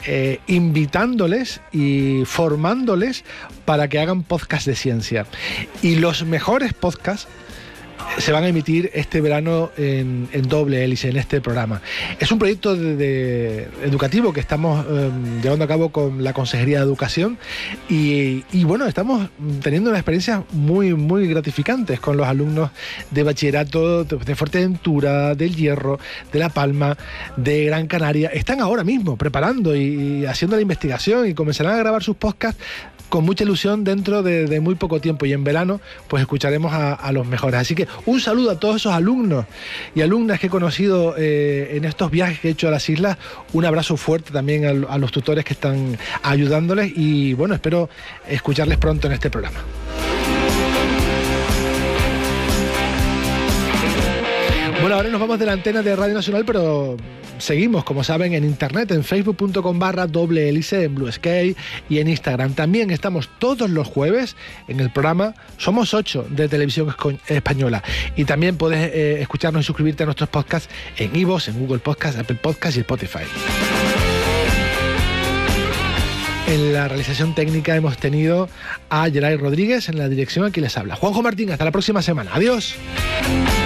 invitándoles y formándoles para que hagan podcast de ciencia. Y los mejores podcasts se van a emitir este verano en Doble Hélice, en este programa. Es un proyecto educativo que estamos llevando a cabo con la Consejería de Educación y bueno, estamos teniendo unas experiencias muy, muy gratificantes con los alumnos de bachillerato de Fuerteventura, del Hierro, de La Palma, de Gran Canaria. Están ahora mismo preparando y haciendo la investigación y comenzarán a grabar sus podcasts con mucha ilusión dentro de muy poco tiempo, y en verano pues escucharemos a los mejores. Así que un saludo a todos esos alumnos y alumnas que he conocido en estos viajes que he hecho a las islas. Un abrazo fuerte también a los tutores que están ayudándoles y bueno, espero escucharles pronto en este programa. Bueno, ahora nos vamos de la antena de Radio Nacional, pero seguimos, como saben, en internet, en facebook.com/Doble Hélice, en Blue Sky y en Instagram. También estamos todos los jueves en el programa Somos 8 de Televisión Española. Y también puedes escucharnos y suscribirte a nuestros podcasts en iVoox, en Google Podcast, Apple Podcast y Spotify. En la realización técnica hemos tenido a Geray Rodríguez, en la dirección aquí les habla Juanjo Martín. Hasta la próxima semana. Adiós.